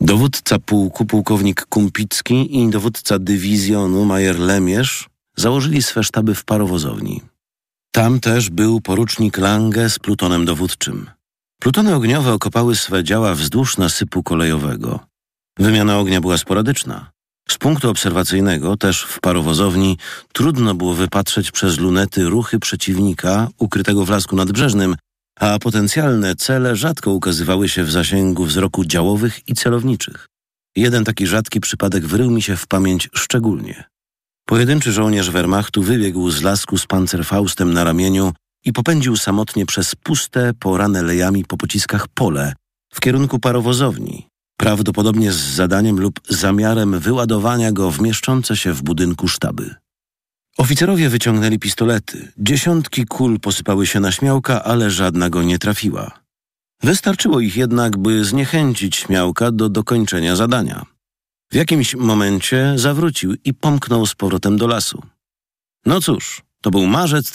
Dowódca pułku, pułkownik Kumpicki i dowódca dywizjonu major Lemierz założyli swe sztaby w parowozowni. Tam też był porucznik Lange z plutonem dowódczym. Plutony ogniowe okopały swe działa wzdłuż nasypu kolejowego. Wymiana ognia była sporadyczna. Z punktu obserwacyjnego, też w parowozowni, trudno było wypatrzeć przez lunety ruchy przeciwnika ukrytego w lasku nadbrzeżnym, a potencjalne cele rzadko ukazywały się w zasięgu wzroku działowych i celowniczych. Jeden taki rzadki przypadek wrył mi się w pamięć szczególnie. Pojedynczy żołnierz Wehrmachtu wybiegł z lasku z pancerfaustem na ramieniu i popędził samotnie przez puste, porane lejami po pociskach pole w kierunku parowozowni, prawdopodobnie z zadaniem lub zamiarem wyładowania go w mieszczące się w budynku sztaby. Oficerowie wyciągnęli pistolety. Dziesiątki kul posypały się na Śmiałka, ale żadna go nie trafiła. Wystarczyło ich jednak, by zniechęcić Śmiałka do dokończenia zadania. W jakimś momencie zawrócił i pomknął z powrotem do lasu. No cóż, to był marzec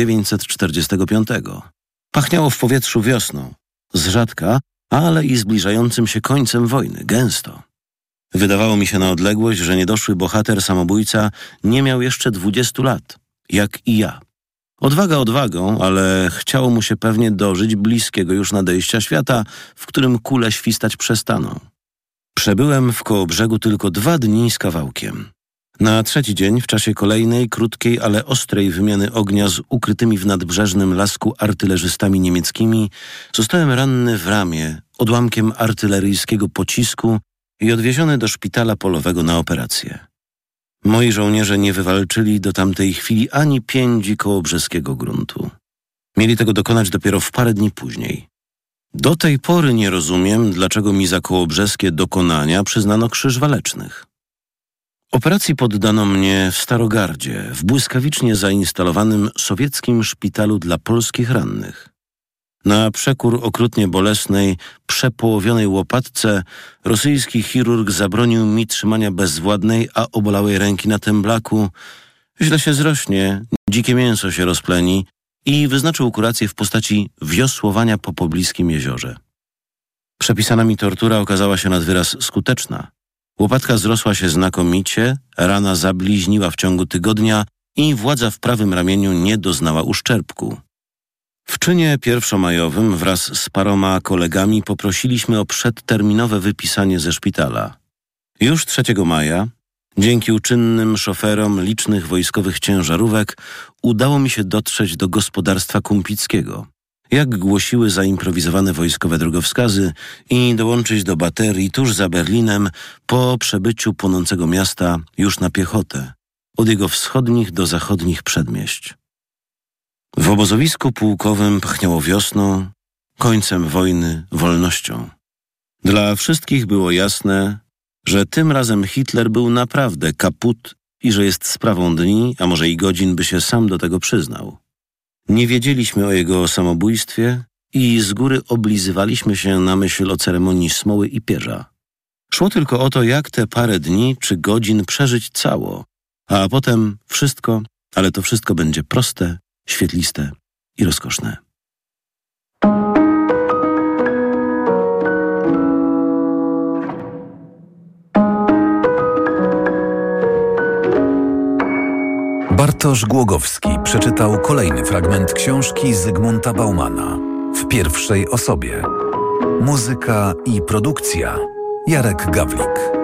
1945. Pachniało w powietrzu wiosną. Z rzadka, ale i zbliżającym się końcem wojny, gęsto. Wydawało mi się na odległość, że niedoszły bohater samobójca nie miał jeszcze 20 lat, jak i ja. Odwaga odwagą, ale chciało mu się pewnie dożyć bliskiego już nadejścia świata, w którym kule świstać przestaną. Przebyłem w Kołobrzegu tylko 2 dni z kawałkiem. Na 3. dzień, w czasie kolejnej, krótkiej, ale ostrej wymiany ognia z ukrytymi w nadbrzeżnym lasku artylerzystami niemieckimi, zostałem ranny w ramię odłamkiem artyleryjskiego pocisku i odwieziony do szpitala polowego na operację. Moi żołnierze nie wywalczyli do tamtej chwili ani piędzi kołobrzeskiego gruntu. Mieli tego dokonać dopiero w parę dni później. Do tej pory nie rozumiem, dlaczego mi za kołobrzeskie dokonania przyznano Krzyż Walecznych. Operacji poddano mnie w Starogardzie, w błyskawicznie zainstalowanym sowieckim szpitalu dla polskich rannych. Na przekór okrutnie bolesnej, przepołowionej łopatce rosyjski chirurg zabronił mi trzymania bezwładnej, a obolałej ręki na temblaku. Źle się zrośnie, dzikie mięso się rozpleni i wyznaczył kurację w postaci wiosłowania po pobliskim jeziorze. Przepisana mi tortura okazała się nad wyraz skuteczna. Łopatka zrosła się znakomicie, rana zabliźniła w ciągu tygodnia i władza w prawym ramieniu nie doznała uszczerbku. W czynie pierwszomajowym wraz z paroma kolegami poprosiliśmy o przedterminowe wypisanie ze szpitala. Już 3 maja, dzięki uczynnym szoferom licznych wojskowych ciężarówek, udało mi się dotrzeć do gospodarstwa Kumpickiego, jak głosiły zaimprowizowane wojskowe drogowskazy, i dołączyć do baterii tuż za Berlinem po przebyciu płonącego miasta już na piechotę, od jego wschodnich do zachodnich przedmieść. W obozowisku pułkowym pachniało wiosną, końcem wojny, wolnością. Dla wszystkich było jasne, że tym razem Hitler był naprawdę kaput i że jest sprawą dni, a może i godzin, by się sam do tego przyznał. Nie wiedzieliśmy o jego samobójstwie i z góry oblizywaliśmy się na myśl o ceremonii smoły i pierza. Szło tylko o to, jak te parę dni czy godzin przeżyć cało, a potem wszystko, ale to wszystko będzie proste, świetliste i rozkoszne. Bartosz Głogowski przeczytał kolejny fragment książki Zygmunta Baumana w pierwszej osobie. Muzyka i produkcja Jarek Gawlik.